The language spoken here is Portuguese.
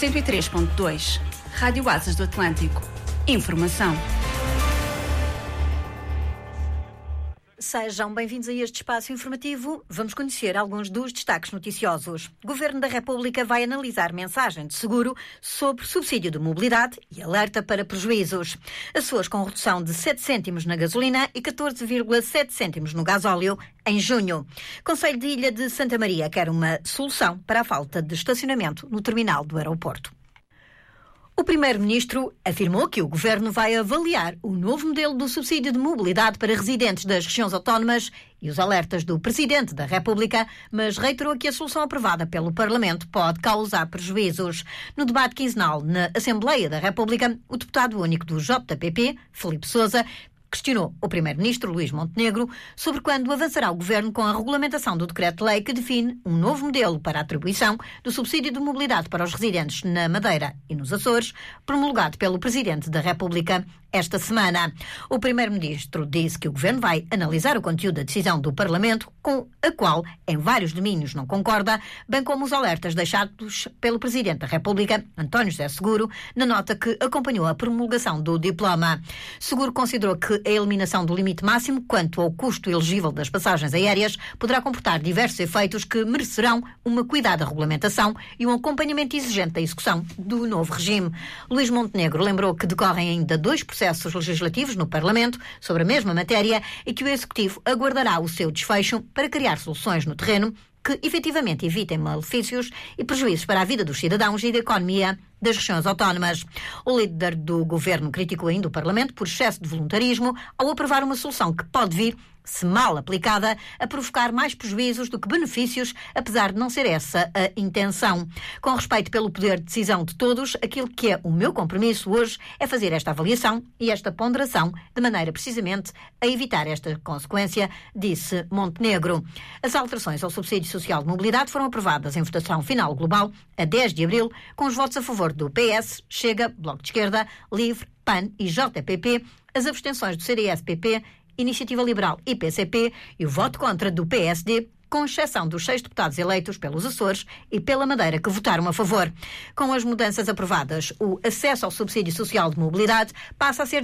103.2 Rádio Asas do Atlântico. Informação. Sejam bem-vindos a este espaço informativo. Vamos conhecer alguns dos destaques noticiosos. O Governo da República vai analisar mensagem de seguro sobre subsídio de mobilidade e alerta para prejuízos. Açores com redução de 7 cêntimos na gasolina e 14,7 cêntimos no gasóleo em junho. Conselho de Ilha de Santa Maria quer uma solução para a falta de estacionamento no terminal do aeroporto. O Primeiro-Ministro afirmou que o Governo vai avaliar o novo modelo do subsídio de mobilidade para residentes das regiões autónomas e os alertas do Presidente da República, mas reiterou que a solução aprovada pelo Parlamento pode causar prejuízos. No debate quinzenal na Assembleia da República, o deputado único do JPP, Filipe Sousa, questionou o Primeiro-Ministro, Luís Montenegro, sobre quando avançará o Governo com a regulamentação do Decreto-Lei que define um novo modelo para a atribuição do subsídio de mobilidade para os residentes na Madeira e nos Açores, promulgado pelo Presidente da República esta semana. O Primeiro-Ministro disse que o Governo vai analisar o conteúdo da decisão do Parlamento, com a qual, em vários domínios, não concorda, bem como os alertas deixados pelo Presidente da República, António José Seguro, na nota que acompanhou a promulgação do diploma. Seguro considerou que a eliminação do limite máximo quanto ao custo elegível das passagens aéreas poderá comportar diversos efeitos que merecerão uma cuidada regulamentação e um acompanhamento exigente da execução do novo regime. Luís Montenegro lembrou que decorrem ainda 2 processos legislativos no Parlamento sobre a mesma matéria e que o Executivo aguardará o seu desfecho para criar soluções no terreno que efetivamente evitem malefícios e prejuízos para a vida dos cidadãos e da economia das regiões autónomas. O líder do Governo criticou ainda o Parlamento por excesso de voluntarismo ao aprovar uma solução que pode vir, se mal aplicada, a provocar mais prejuízos do que benefícios, apesar de não ser essa a intenção. Com respeito pelo poder de decisão de todos, aquilo que é o meu compromisso hoje é fazer esta avaliação e esta ponderação de maneira precisamente a evitar esta consequência, disse Montenegro. As alterações ao subsídio social de mobilidade foram aprovadas em votação final global a 10 de abril, com os votos a favor do PS, Chega, Bloco de Esquerda, Livre, PAN e JPP, as abstenções do CDS-PP, Iniciativa Liberal e PCP e o voto contra do PSD, com exceção dos 6 deputados eleitos pelos Açores e pela Madeira que votaram a favor. Com as mudanças aprovadas, o acesso ao subsídio social de mobilidade passa a ser